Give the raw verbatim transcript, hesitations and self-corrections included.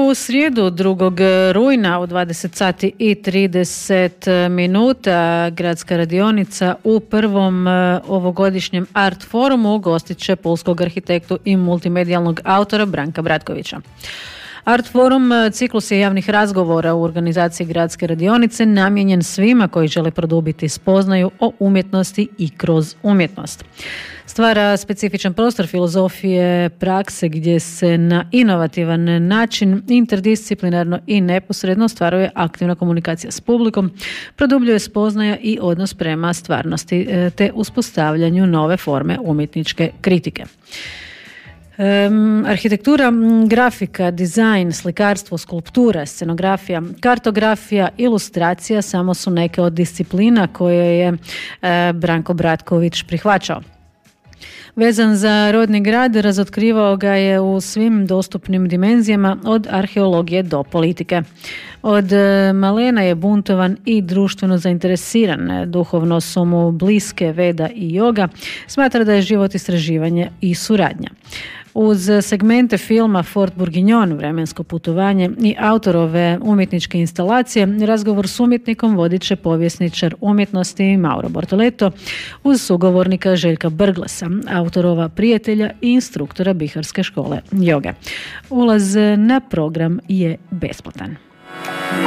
U srijedu drugog rujna u dvadeset sati i trideset minuta gradska radionica u prvom ovogodišnjem Art Forumu gostit će pulskog arhitektu i multimedijalnog autora Branka Bratkovića. Art Forum ciklus je javnih razgovora u organizaciji gradske radionice namijenjen svima koji žele produbiti spoznaju o umjetnosti i kroz umjetnost. Stvara specifičan prostor filozofije prakse gdje se na inovativan način interdisciplinarno i neposredno stvaruje aktivna komunikacija s publikom, produbljuje spoznaja i odnos prema stvarnosti te uspostavljanju nove forme umjetničke kritike. Um, arhitektura, grafika, dizajn, slikarstvo, skulptura, scenografija, kartografija, ilustracija samo su neke od disciplina koje je uh, Branko Bratković prihvaćao. Vezan za rodni grad, razotkrivao ga je u svim dostupnim dimenzijama od arheologije do politike. Od malena je buntovan i društveno zainteresiran, duhovno su mu bliske Veda i joga, smatra da je život istraživanje i suradnja. Uz segmente filma Fort Bourguignon, vremensko putovanje i autorove umjetničke instalacije, razgovor s umjetnikom vodit će povjesničar umjetnosti Mauro Bortoleto uz sugovornika Željka Brglasa, autorova prijatelja i instruktora Biharske škole joge. Ulaz na program je besplatan.